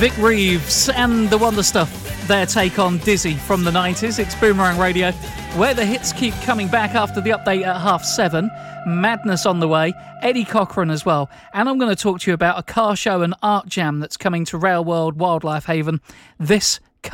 Vic Reeves and the Wonder Stuff, their take on Dizzy from the 90s. It's Boomerang Radio, where the hits keep coming back after the update at 7:30. Madness on the way, Eddie Cochran as well. And I'm going to talk to you about a car show and art jam that's coming to Rail World Wildlife Haven this